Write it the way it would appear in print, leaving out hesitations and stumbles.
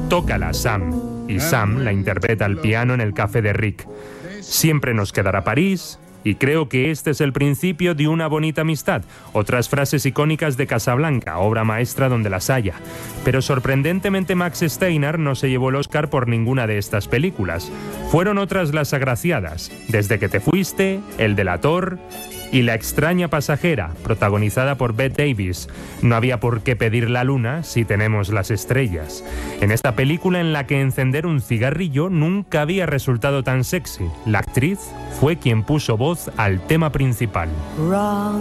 Tócala, Sam. Y Sam la interpreta al piano en el café de Rick. Siempre nos quedará París, y creo que este es el principio de una bonita amistad. Otras frases icónicas de Casablanca, obra maestra donde las haya. Pero sorprendentemente Max Steiner no se llevó el Oscar por ninguna de estas películas. Fueron otras las agraciadas. Desde que te fuiste, El delator y La extraña pasajera, protagonizada por Bette Davis. No había por qué pedir la luna si tenemos las estrellas. En esta película en la que encender un cigarrillo nunca había resultado tan sexy, la actriz fue quien puso voz al tema principal.